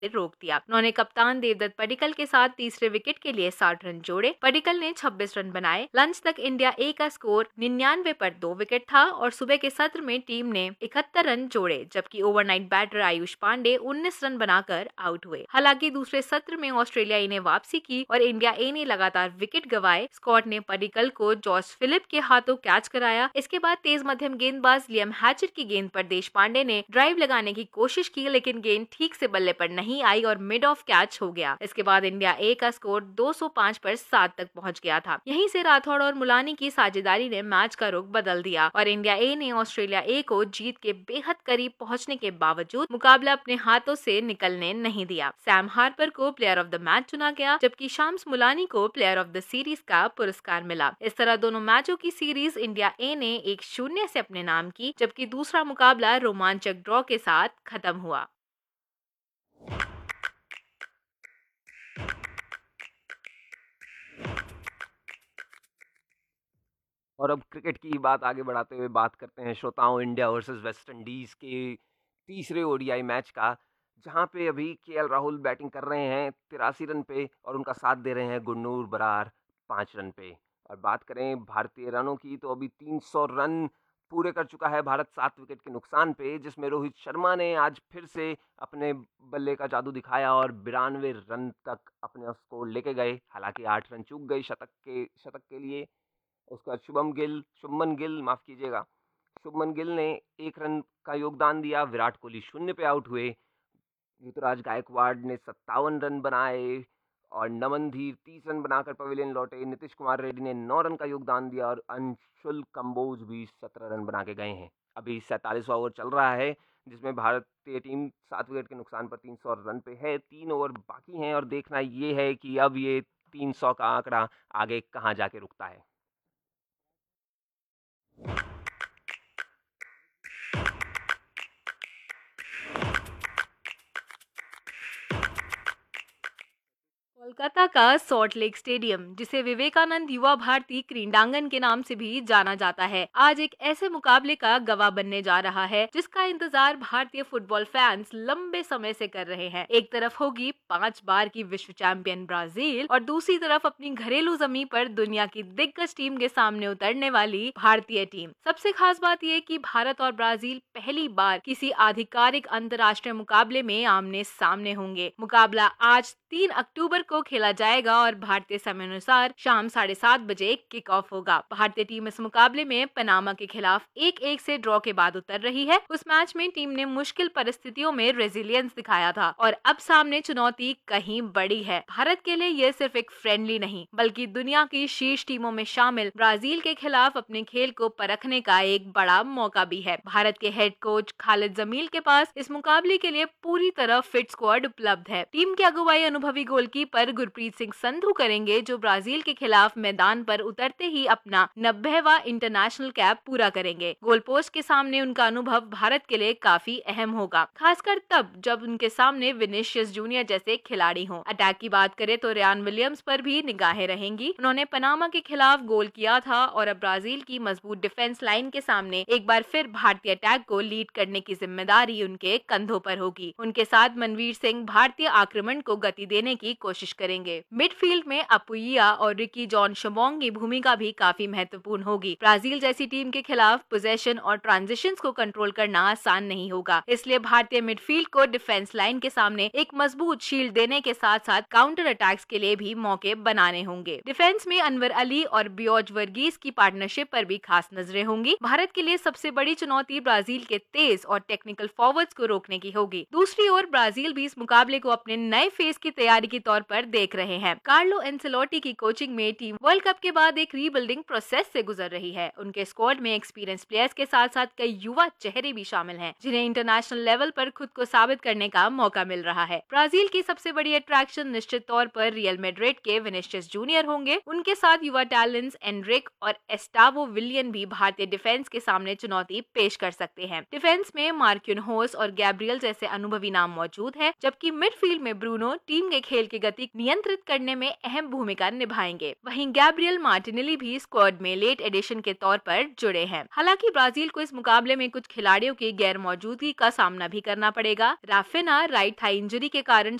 रोक दिया। उन्होंने कप्तान देवदत्त पडिक्कल के साथ तीसरे विकेट के लिए 60 रन जोड़े। पडिक्कल ने 26 रन बनाए। लंच तक इंडिया ए का स्कोर 99 पर 2 विकेट था और सुबह के सत्र में टीम ने 71 रन जोड़े, जबकि overnight batter Ayush Pandey 19 run बनाकर आउट हुए। हालांकि दूसरे सत्र में ऑस्ट्रेलिया ए ने वापसी की और इंडिया ए ने लगातार विकेट गंवाए। स्कॉट ने पडिक्कल को जॉस फिलिप के हाथों कैच कराया। इसके बाद तेज मध्यम गेंदबाज लियम हैचेट की गेंद पर देशपांडे ने ड्राइव लगाने की कोशिश की, लेकिन गेंद ठीक से बल्ले पर नहीं आई और मिड ऑफ कैच हो गया। इसके बाद इंडिया ए का स्कोर 205 पर 7 तक पहुंच गया था। यहीं से राठौड़ और मुलानी की साझेदारी ने मैच का रुख बदल दिया और इंडिया ए ने ऑस्ट्रेलिया ए को जीत के बेहद करीब पहुंचने के बावजूद मुकाबला अपने हाथों से निकलने नहीं दिया। सैम हार्पर को प्लेयर ऑफ द मैच चुना गया, जबकि शाम्स मुलानी को प्लेयर ऑफ द सीरीज का पुरस्कार मिला। इस तरह दोनों मैचों की सीरीज इंडिया ए ने 1-0 से अपने नाम की, जबकि दूसरा मुकाबला रोमांचक ड्रॉ के साथ खत्म हुआ। और अब क्रिकेट की बात आगे बढ़ाते हुए बात करते हैं श्रोताओं, इंडिया वर्सेस वेस्ट इंडीज के तीसरे ओडीआई मैच का, जहां पे अभी केएल राहुल बैटिंग कर रहे हैं 83 रन पे और उनका साथ दे रहे हैं गुरनूर बरार 5 रन पे। और बात करें भारतीय रनों की, तो अभी 300 रन पूरे कर चुका है भारत 7 विकेट के नुकसान पे, जिसमें रोहित शर्मा ने आज फिर से अपने बल्ले का जादू दिखाया और 92 रन तक अपने स्कोर लेके गए। हालांकि 8 रन चूक गई शतक के लिए। उसका शुभमन गिल माफ कीजिएगा, शुभमन गिल ने 1 रन का योगदान दिया। विराट कोहली 0 पे आउट हुए। ऋतुराज गायकवाड़ ने 57 रन बनाए और नमन धीर 30 रन बनाकर पवेलियन लौटे। नीतीश कुमार रेड्डी ने 9 रन का योगदान दिया और अंशुल कंबोज भी 17 रन बना के गए हैं। अभी 47वां ओवर चल रहा है, जिसमें भारतीय टीम 7 विकेट के नुकसान पर 300 रन पे है। 3 ओवर बाकी हैं और देखना ये है कि अब ये 300 का आंकड़ा आगे कहाँ जाके रुकता है। कोलकाता का सॉल्ट लेक स्टेडियम, जिसे विवेकानंद युवा भारती क्रीडांगन के नाम से भी जाना जाता है, आज एक ऐसे मुकाबले का गवाह बनने जा रहा है जिसका इंतजार भारतीय फुटबॉल फैंस लंबे समय से कर रहे हैं। एक तरफ होगी 5 बार की विश्व चैंपियन ब्राजील और दूसरी तरफ अपनी घरेलू जमीन पर दुनिया की दिग्गज टीम के सामने उतरने वाली भारतीय टीम। सबसे खास बात यह कि भारत और ब्राजील पहली बार किसी आधिकारिक अंतर्राष्ट्रीय मुकाबले में आमने सामने होंगे। मुकाबला आज 3 अक्टूबर को खेला जाएगा और भारतीय समय अनुसार शाम 7:30 बजे किक ऑफ होगा। भारतीय टीम इस मुकाबले में पनामा के खिलाफ 1-1 से ड्रॉ के बाद उतर रही है। उस मैच में टीम ने मुश्किल परिस्थितियों में रेजिलियंस दिखाया था और अब सामने चुनौती कहीं बड़ी है। भारत के लिए यह सिर्फ एक फ्रेंडली नहीं, बल्कि दुनिया की शीर्ष टीमों में शामिल ब्राजील के खिलाफ अपने खेल को परखने का एक बड़ा मौका भी है। भारत के हेड कोच खालिद जमील के पास इस मुकाबले के लिए पूरी तरह फिट स्क्वाड उपलब्ध है। टीम की अगुवाई अनुभवी गोलकीपर गुरप्रीत सिंह संधू करेंगे, जो ब्राजील के खिलाफ मैदान पर उतरते ही अपना 90वां इंटरनेशनल कैप पूरा करेंगे। गोल पोस्ट के सामने उनका अनुभव भारत के लिए काफी अहम होगा, खासकर तब जब उनके सामने विनीशियस जूनियर जैसे खिलाड़ी हों। अटैक की बात करें तो रियान विलियम्स पर भी निगाहें रहेंगी। उन्होंने पनामा के खिलाफ गोल किया था और अब ब्राजील की मजबूत डिफेंस लाइन के सामने एक बार फिर भारतीय अटैक को लीड करने की जिम्मेदारी उनके कंधों पर होगी। उनके साथ मनवीर सिंह भारतीय आक्रमण को गति देने की कोशिश करेंगे। मिडफील्ड में अपुइया और रिकी जॉन शबोंग की भूमिका भी काफी महत्वपूर्ण होगी। ब्राजील जैसी टीम के खिलाफ पोजेशन और ट्रांजिशंस को कंट्रोल करना आसान नहीं होगा, इसलिए भारतीय मिडफील्ड को डिफेंस लाइन के सामने एक मजबूत शील्ड देने के साथ साथ काउंटर अटैक्स के लिए भी मौके बनाने होंगे। डिफेंस में अनवर अली और बियोज वर्गीस की पार्टनरशिप पर भी खास नजरें होंगी। भारत के लिए सबसे बड़ी चुनौती ब्राजील के तेज और टेक्निकल फॉरवर्ड्स को रोकने की होगी। दूसरी ओर ब्राजील भी इस मुकाबले को अपने नए फेज की तैयारी के तौर पर देख रहे हैं। कार्लो एंसेलोटी की कोचिंग में टीम वर्ल्ड कप के बाद एक रीबिल्डिंग प्रोसेस से गुजर रही है। उनके स्क्वाड में एक्सपीरियंस प्लेयर्स के साथ साथ कई युवा चेहरे भी शामिल हैं, जिन्हें इंटरनेशनल लेवल पर खुद को साबित करने का मौका मिल रहा है। ब्राजील की सबसे बड़ी अट्रैक्शन निश्चित तौर पर रियल मैड्रिड के विनीशियस जूनियर होंगे। उनके साथ युवा टैलेंट्स एनरिक और एस्टावो विलियन भी भारतीय डिफेंस के सामने चुनौती पेश कर सकते हैं। डिफेंस में मार्क्यूनहोस और गैब्रियल जैसे अनुभवी नाम मौजूद है, जबकि मिडफील्ड में ब्रूनो टीम के खेल की गति नियंत्रित करने में अहम भूमिका निभाएंगे। वहीं गैब्रियल मार्टिनेली भी स्क्वाड में लेट एडिशन के तौर पर जुड़े हैं। हालांकि ब्राजील को इस मुकाबले में कुछ खिलाड़ियों की गैर मौजूदगी का सामना भी करना पड़ेगा। राफिना राइट थाई इंजरी के कारण